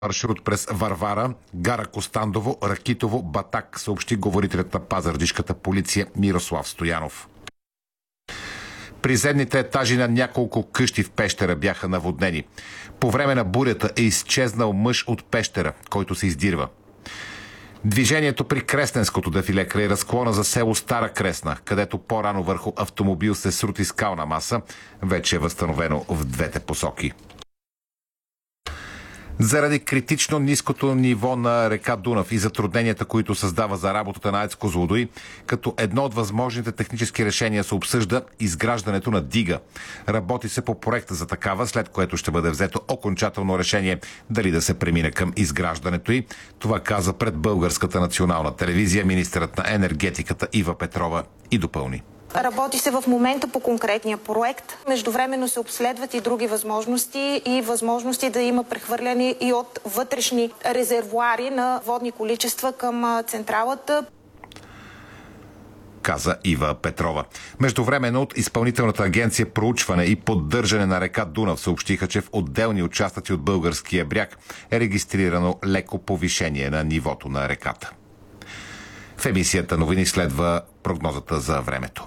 маршрут през Варвара, Гара Костандово, Ракитово, Батак, съобщи говорителят на пазарджишката полиция Мирослав Стоянов. Приземните етажи на няколко къщи в Пещера бяха наводнени. По време на бурята е изчезнал мъж от Пещера, който се издирва. Движението при Кресненското дефиле край разклона за село Стара Кресна, където по-рано върху автомобил се срути скална маса, вече е възстановено в двете посоки. Заради критично ниското ниво на река Дунав и затрудненията, които създава за работата на АЕЦ Козлодуй, като едно от възможните технически решения се обсъжда изграждането на дига. Работи се по проекта за такава, след което ще бъде взето окончателно решение дали да се премине към изграждането й. Това каза пред Българската национална телевизия министърът на енергетиката Ива Петрова и допълни. Работи се в момента по конкретния проект. Междувременно се обследват и други възможности и възможности да има прехвърляне и от вътрешни резервоари на водни количества към централата. Каза Ива Петрова. Междувременно от Изпълнителната агенция проучване и поддържане на река Дунав съобщиха, че в отделни участъци от българския бряг е регистрирано леко повишение на нивото на реката. В емисията новини следва прогнозата за времето.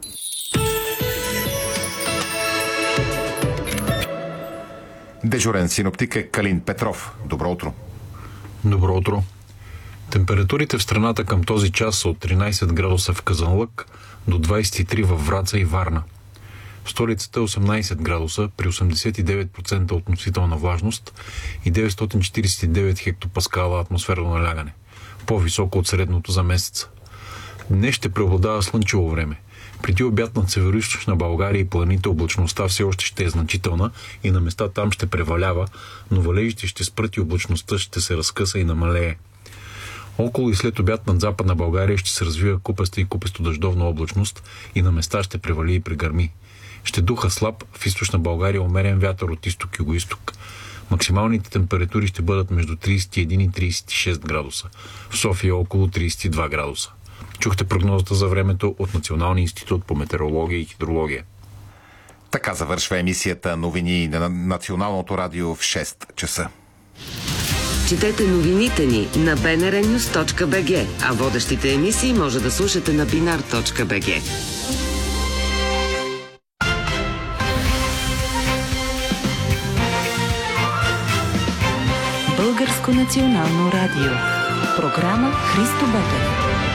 Дежурен синоптик е Калин Петров. Добро утро. Добро утро. Температурите в страната към този час са от 13 градуса в Казанлък до 23 във Враца и Варна. В столицата е 18 градуса при 89% относителна влажност и 949 хектопаскала атмосферно налягане. По-високо от средното за месеца. Днес ще преобладава слънчево време. Преди обяд над североизточна България и планините облачността все още ще е значителна и на места там ще превалява, но валежите ще спрат и облачността ще се разкъса и намалее. Около и след обяд над западна България ще се развива купеста и купесто-дъждовна облачност и на места ще превали и прегърми. Ще духа слаб, в източна България умерен вятър от изток-югоизток. Максималните температури ще бъдат между 31 и 36 градуса. В София около 32 градуса. Чухте прогнозата за времето от Националния институт по метеорология и хидрология. Така завършва емисията новини на Националното радио в 6 часа. Четете новините ни на bnrnews.bg, а водещите емисии може да слушате на binar.bg. Българско национално радио. Програма Христо Ботев.